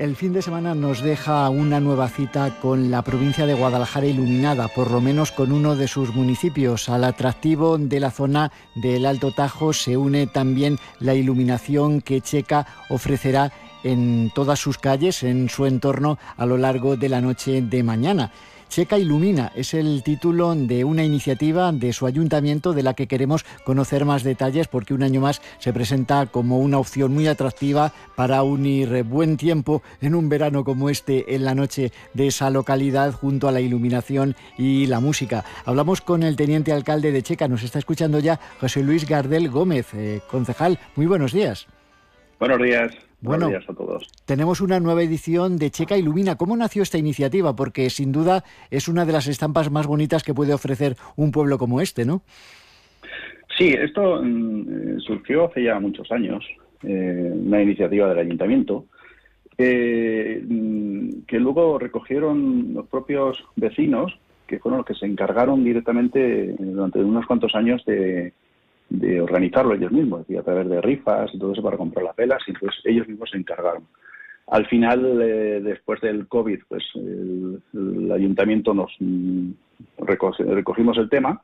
El fin de semana nos deja una nueva cita con la provincia de Guadalajara iluminada, por lo menos con uno de sus municipios. Al atractivo de la zona del Alto Tajo se une también la iluminación que Checa ofrecerá en todas sus calles, en su entorno, a lo largo de la noche de mañana. Checa Ilumina es el título de una iniciativa de su ayuntamiento de la que queremos conocer más detalles, porque un año más se presenta como una opción muy atractiva para unir buen tiempo en un verano como este en la noche de esa localidad junto a la iluminación y la música. Hablamos con el teniente alcalde de Checa, nos está escuchando ya José Luis Gardel Gómez, concejal. Muy buenos días. Buenos días. Bueno, buenos días a todos. Tenemos una nueva edición de Checa Ilumina. ¿Cómo nació esta iniciativa? Porque sin duda es una de las estampas más bonitas que puede ofrecer un pueblo como este, ¿no? Sí, esto surgió hace ya muchos años, una iniciativa del ayuntamiento, que luego recogieron los propios vecinos, que fueron los que se encargaron directamente durante unos cuantos años de organizarlo ellos mismos, es decir, a través de rifas y todo eso para comprar las velas, y entonces ellos mismos se encargaron. Al final, después del COVID, pues el ayuntamiento nos recogimos el tema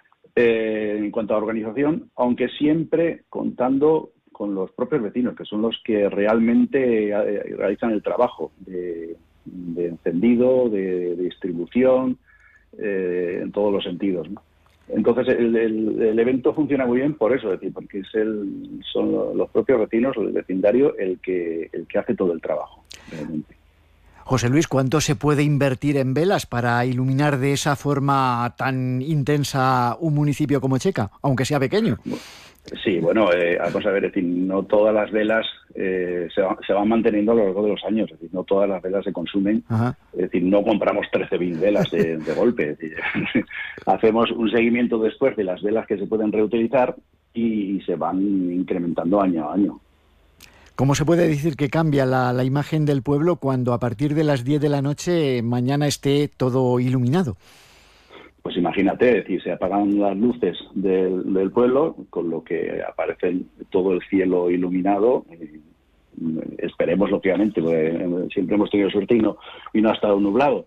en cuanto a organización, aunque siempre contando con los propios vecinos, que son los que realmente realizan el trabajo de encendido, de distribución, en todos los sentidos, ¿no? Entonces el evento funciona muy bien por eso, es decir, porque son los propios vecinos, el vecindario, el que hace todo el trabajo, realmente. José Luis, ¿cuánto se puede invertir en velas para iluminar de esa forma tan intensa un municipio como Checa, aunque sea pequeño? Sí, bueno, vamos a ver, es decir, no todas las velas se van manteniendo a lo largo de los años, es decir, no todas las velas se consumen. Ajá. Es decir, no compramos 13.000 velas de golpe, es decir, hacemos un seguimiento después de las velas que se pueden reutilizar y se van incrementando año a año. ¿Cómo se puede decir que cambia la imagen del pueblo cuando a partir de las 10 de la noche mañana esté todo iluminado? Pues imagínate, es decir, se apagan las luces del pueblo, con lo que aparece todo el cielo iluminado. Esperemos, lógicamente, porque siempre hemos tenido suerte y no ha estado nublado.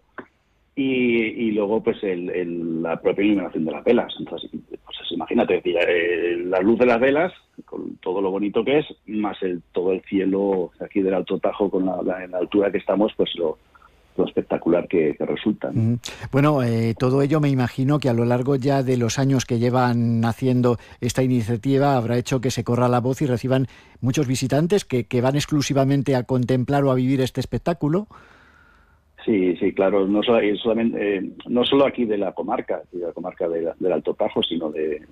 Y luego, pues, la propia iluminación de las velas. Entonces, pues imagínate, es decir, la luz de las velas, con todo lo bonito que es, más todo el cielo aquí del Alto Tajo, con la altura que estamos, pues lo espectacular que resulta, ¿no? Bueno, todo ello me imagino que a lo largo ya de los años que llevan haciendo esta iniciativa habrá hecho que se corra la voz y reciban muchos visitantes que van exclusivamente a contemplar o a vivir este espectáculo. Sí, claro, no solo aquí de la comarca del Alto Tajo, sino de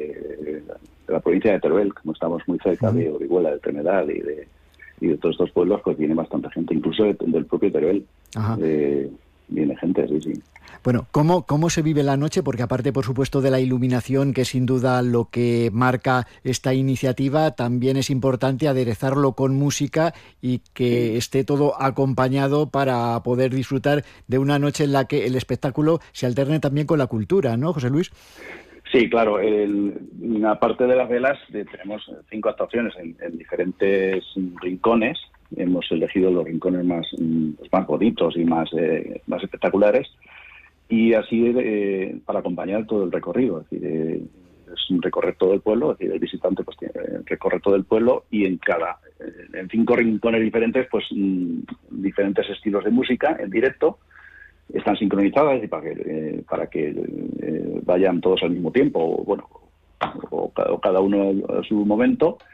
la provincia de Teruel, como estamos muy cerca de Orihuela, de Tremedal y de todos estos pueblos, pues viene bastante gente, incluso del propio Teruel. Viene gente, sí. Bueno, ¿cómo se vive la noche? Porque aparte, por supuesto, de la iluminación, que es sin duda lo que marca esta iniciativa, también es importante aderezarlo con música y que esté todo acompañado para poder disfrutar de una noche en la que el espectáculo se alterne también con la cultura, ¿no, José Luis? Sí, claro. Aparte de las velas, tenemos 5 actuaciones en diferentes rincones. Hemos elegido los rincones más bonitos y más espectaculares, y así para acompañar todo el recorrido. Es decir, es recorrer todo el pueblo, es decir, el visitante pues recorre todo el pueblo, y en 5 rincones diferentes, pues diferentes estilos de música en directo. Están sincronizadas y para que vayan todos al mismo tiempo, o cada uno a su momento,